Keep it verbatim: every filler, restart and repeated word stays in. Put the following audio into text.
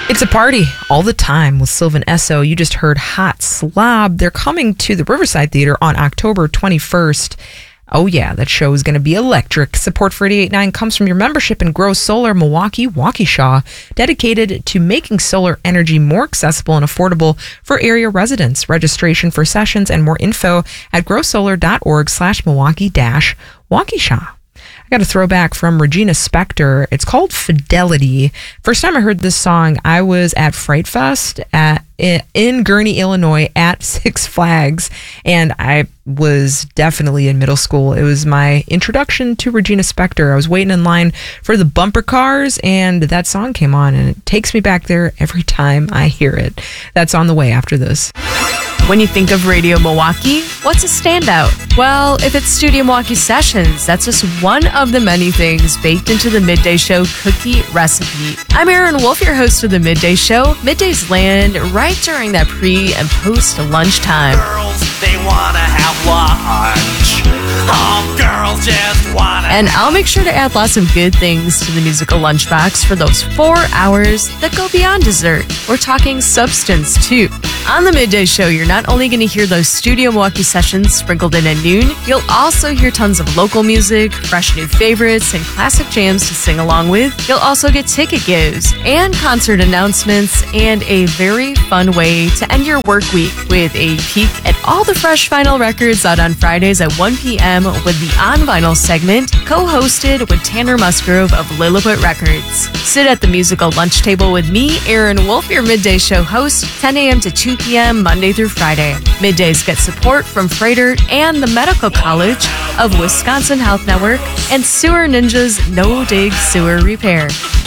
It's a party all the time with Sylvan Esso. You just heard Hot Slob. They're coming to the Riverside Theater on October twenty-first. Oh yeah, that show is going to be electric. Support for eighty-eight point nine comes from your membership in Grow Solar Milwaukee Waukesha, dedicated to making solar energy more accessible and affordable for area residents. Registration for sessions and more info at growsolar.org slash Milwaukee dash Waukesha. I got a throwback from Regina Spektor. It's called Fidelity. First time I heard this song, I was at Fright Fest at, in Gurnee, Illinois at Six Flags, and I was definitely in middle school. It was my introduction to Regina Spektor. I was waiting in line for the bumper cars, and that song came on, and it takes me back there every time I hear it. That's on the way after this. When you think of Radio Milwaukee, what's a standout? Well, if it's Studio Milwaukee Sessions, that's just one of the many things baked into the Midday Show cookie recipe. I'm Erin Wolf, your host of the Midday Show. Middays land right during that pre and post lunchtime. Girls, they wanna have lunch. Oh, girls just wanna. And I'll make sure to add lots of good things to the musical lunchbox for those four hours that go beyond dessert. We're talking substance too. On the Midday Show, you're not only going to hear those Studio Milwaukee Sessions sprinkled in at noon, you'll also hear tons of local music, fresh new favorites, and classic jams to sing along with. You'll also get ticket gives and concert announcements and a very fun way to end your work week with a peek at all the fresh vinyl records out on Fridays at one p.m. with the On Vinyl segment, co-hosted with Tanner Musgrove of Lilliput Records. Sit at the musical lunch table with me, Erin Wolf, your Midday Show host, ten a.m. to two p.m. Monday through Friday. Middays get support from Freighter and the Medical College of Wisconsin Health Network and Sewer Ninja's No Dig Sewer Repair.